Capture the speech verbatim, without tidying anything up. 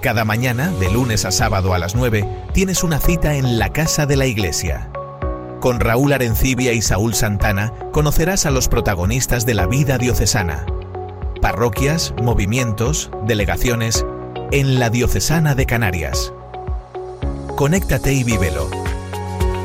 Cada mañana, de lunes a sábado a las nueve, tienes una cita en la Casa de la Iglesia. Con Raúl Arencibia y Saúl Santana conocerás a los protagonistas de la vida diocesana. Parroquias, movimientos, delegaciones en la Diocesana de Canarias. Conéctate y vívelo.